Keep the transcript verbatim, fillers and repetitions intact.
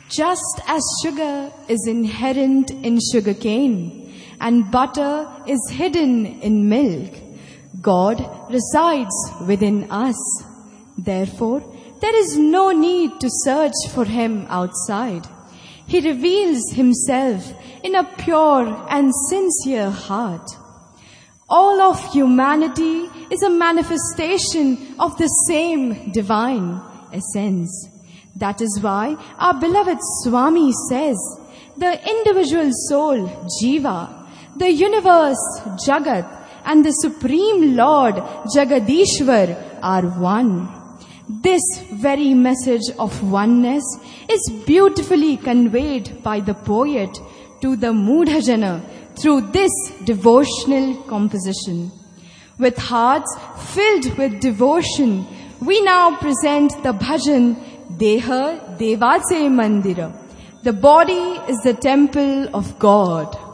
Just as sugar is inherent in sugarcane and butter is hidden in milk, God resides within us. Therefore, there is no need to search for him outside. He reveals himself in a pure and sincere heart. All of humanity is a manifestation of the same divine essence. That is why our beloved Swami says, the individual soul, Jiva, the universe, Jagat, and the Supreme Lord, Jagadishwar, are one. This very message of oneness is beautifully conveyed by the poet to the Mudhajana through this devotional composition. With hearts filled with devotion, we now present the bhajan Deha Devase Mandira. The body is the temple of God.